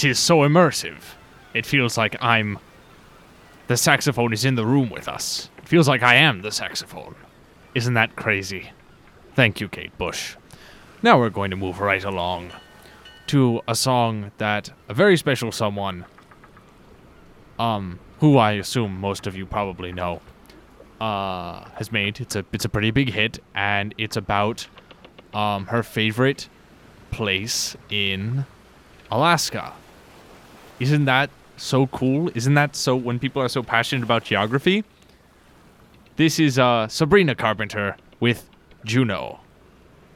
'tis so immersive. It feels like the saxophone is in the room with us. It feels like I am the saxophone. Isn't that crazy? Thank you, Kate Bush. Now we're going to move right along to a song that a very special someone, who I assume most of you probably know, has made. It's a pretty big hit, and it's about her favorite place in Alaska. Isn't that so cool? Isn't that so, when people are so passionate about geography? This is Sabrina Carpenter with Juneau.